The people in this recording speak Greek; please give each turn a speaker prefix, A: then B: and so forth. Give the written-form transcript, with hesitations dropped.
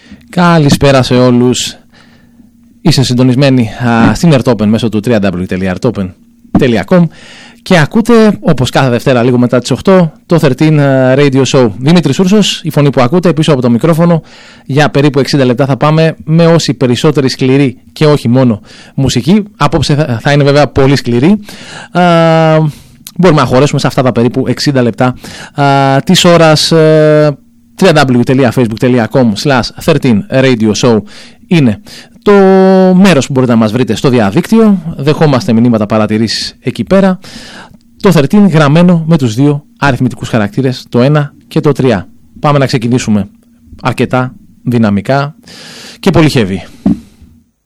A: Καλησπέρα σε όλους. Είστε συντονισμένοι στην Airtopen μέσω του www.airtopen.com και ακούτε, όπως κάθε Δευτέρα λίγο μετά τις 8, το 13 Radio Show. Δημήτρης Ούρσος, η φωνή που ακούτε πίσω από το μικρόφωνο. Για περίπου 60 λεπτά θα πάμε με όση περισσότερη σκληρή και όχι μόνο μουσική. Απόψε θα είναι βέβαια πολύ σκληρή. Μπορούμε να χωρέσουμε σε αυτά τα περίπου 60 λεπτά της ώρας. www.facebook.com/13radioshow είναι το μέρος που μπορείτε να μας βρείτε στο διαδίκτυο. Δεχόμαστε μηνύματα, παρατηρήσεις εκεί πέρα. Το 13 γραμμένο με τους δύο αριθμητικούς χαρακτήρες, το 1 και το 3. Πάμε να ξεκινήσουμε αρκετά δυναμικά και πολύ heavy.